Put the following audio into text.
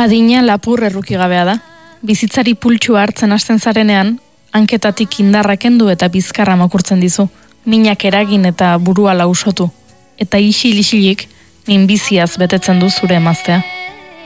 Adina lapur errukigabea da. Bizitzari pultsua hartzen hasten zarenean, hanketatik indarra kendu eta bizkarra makurtzen dizu. Minak eragin eta burua lausotu. Eta isil-isilik, minbiziaz betetzen du zure emaztea.